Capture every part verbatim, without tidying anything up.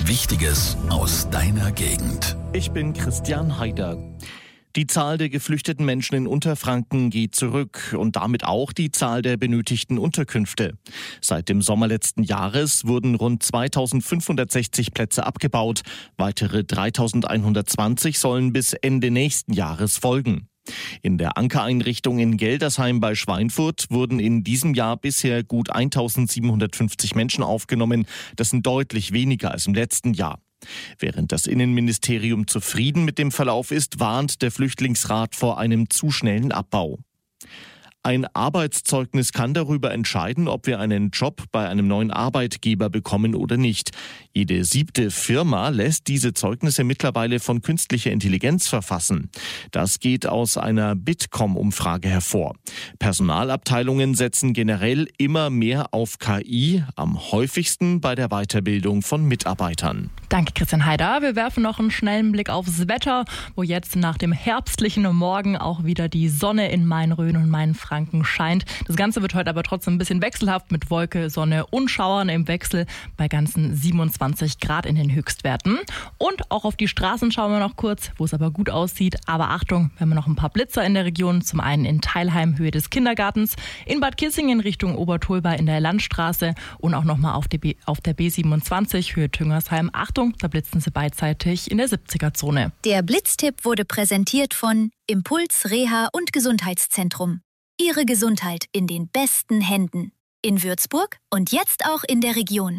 Wichtiges aus deiner Gegend. Ich bin Christian Haider. Die Zahl der geflüchteten Menschen in Unterfranken geht zurück und damit auch die Zahl der benötigten Unterkünfte. Seit dem Sommer letzten Jahres wurden rund zweitausendfünfhundertsechzig Plätze abgebaut. Weitere dreitausendeinhundertzwanzig sollen bis Ende nächsten Jahres folgen. In der Ankereinrichtung in Geldersheim bei Schweinfurt wurden in diesem Jahr bisher gut eintausendsiebenhundertfünfzig Menschen aufgenommen. Das sind deutlich weniger als im letzten Jahr. Während das Innenministerium zufrieden mit dem Verlauf ist, warnt der Flüchtlingsrat vor einem zu schnellen Abbau. Ein Arbeitszeugnis kann darüber entscheiden, ob wir einen Job bei einem neuen Arbeitgeber bekommen oder nicht. Jede siebte Firma lässt diese Zeugnisse mittlerweile von künstlicher Intelligenz verfassen. Das geht aus einer Bitkom-Umfrage hervor. Personalabteilungen setzen generell immer mehr auf K I, am häufigsten bei der Weiterbildung von Mitarbeitern. Danke, Christian Haider. Wir werfen noch einen schnellen Blick aufs Wetter, wo jetzt nach dem herbstlichen Morgen auch wieder die Sonne in Main-Rhön und Main-Franken scheint. Das Ganze wird heute aber trotzdem ein bisschen wechselhaft mit Wolke, Sonne und Schauern im Wechsel bei ganzen siebenundzwanzig Grad in den Höchstwerten. Und auch auf die Straßen schauen wir noch kurz, wo es aber gut aussieht. Aber Achtung, wir haben noch ein paar Blitzer in der Region. Zum einen in Teilheim, Höhe des Kindergartens, in Bad Kissingen Richtung Obertolba in der Landstraße und auch nochmal auf, auf der B siebenundzwanzig, Höhe Tüngersheim. Achtung, da blitzen sie beidseitig in der siebziger-Zone. Der Blitztipp wurde präsentiert von Impuls Reha und Gesundheitszentrum. Ihre Gesundheit in den besten Händen. In Würzburg und jetzt auch in der Region.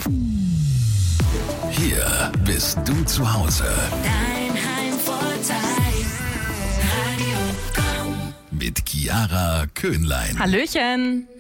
Hier bist du zu Hause. Dein Heimvorteil. Radio Komm. Mit Chiara Köhnlein. Hallöchen.